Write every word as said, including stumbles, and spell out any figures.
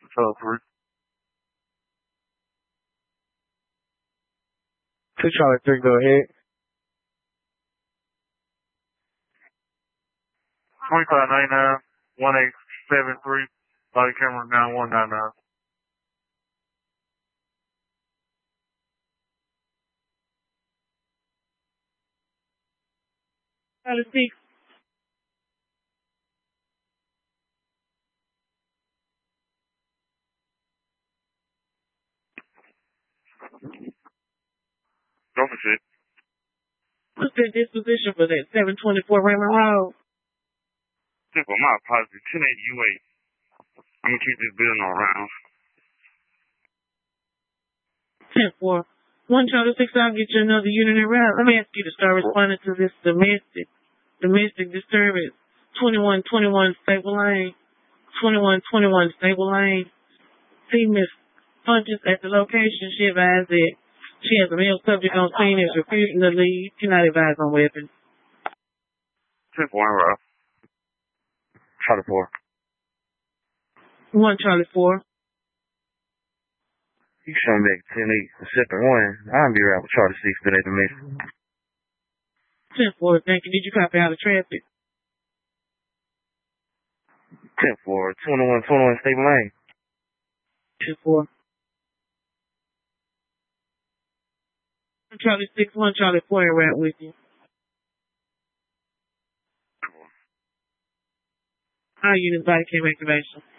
Control three. Two Charlie three, go ahead. twenty-five ninety-nine, one eight seven three, body camera nine one nine nine. Charlie six. Go for six. What's the disposition for that seven twenty-four Raymond Road? Simple, my apologies. ten eighty U eight. I'm gonna keep this building on rounds. ten four. One Charlie six, I'll get you another unit in route. Let me ask you to start responding to this domestic, domestic disturbance. twenty-one twenty-one Stable Lane. twenty-one twenty-one Stable Lane. See Miss Funches at the location. She advised that she has a male subject on scene and is refusing to leave. Cannot advise on weapons. ten four, rough. Charlie four. One Charlie four. You showing back ten eight for second one. I'll be right with Charlie six for that dimension. ten four, thank you. Did you copy out of traffic? ten four, twenty-one twenty-one Stable Lane. ten four. One Charlie six, one Charlie four, and right with you. Our unit body cam activation.